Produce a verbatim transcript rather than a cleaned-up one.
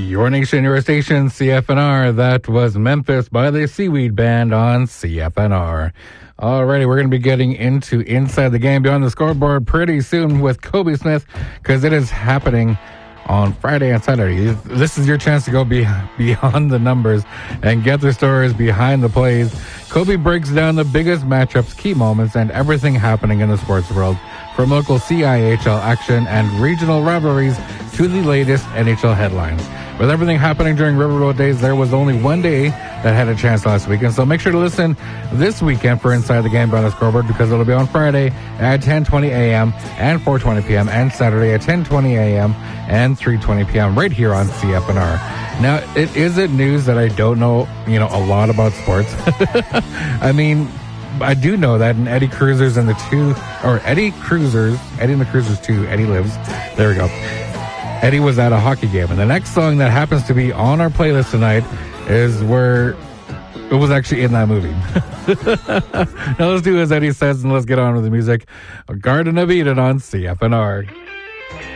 Your nation, your station, C F N R. That was Memphis by the Seaweed Band on C F N R. Alrighty, we're going to be getting into Inside the Game Beyond the Scoreboard pretty soon with Kobe Smith, because it is happening on Friday and Saturday. This is your chance to go be, beyond the numbers and get the stories behind the plays. Kobe breaks down the biggest matchups, key moments, and everything happening in the sports world, from local C I H L action and regional rivalries to the latest N H L headlines. With everything happening during Riverboat Days, there was only one day that had a chance last weekend. So make sure to listen this weekend for Inside the Game by the Scoreboard, because it'll be on Friday at ten twenty a.m. and four twenty p.m. and Saturday at ten twenty a.m. and three twenty p.m. right here on C F N R. Now, it isn't news that I don't know, you know, a lot about sports. I mean, I do know that in Eddie Cruisers and the two, or Eddie Cruisers, Eddie and the Cruisers two, Eddie Lives. There we go. Eddie was at a hockey game, and the next song that happens to be on our playlist tonight is where it was actually in that movie. Now let's do as Eddie says, and let's get on with the music. Garden of Eden on C F N R.